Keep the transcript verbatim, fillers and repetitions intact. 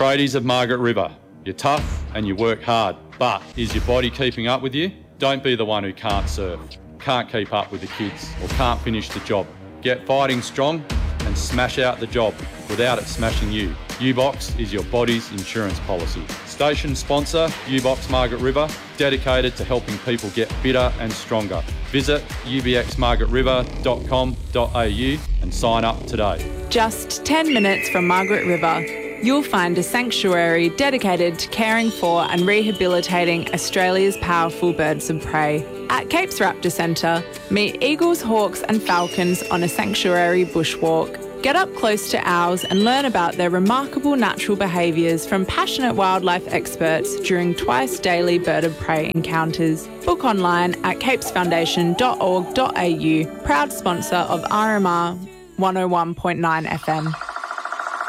Tradies of Margaret River, you're tough and you work hard, but is your body keeping up with you? Don't be the one who can't surf, can't keep up with the kids, or can't finish the job. Get fighting strong and smash out the job without it smashing you. U-Box is your body's insurance policy. Station sponsor, U-Box Margaret River, dedicated to helping people get fitter and stronger. Visit u b x margaret river dot com dot a u and sign up today. Just ten minutes from Margaret River, you'll find a sanctuary dedicated to caring for and rehabilitating Australia's powerful birds of prey. At Capes Raptor Centre, meet eagles, hawks and falcons on a sanctuary bushwalk. Get up close to owls and learn about their remarkable natural behaviours from passionate wildlife experts during twice daily bird of prey encounters. Book online at capes foundation dot org dot a u, proud sponsor of R M R one oh one point nine F M.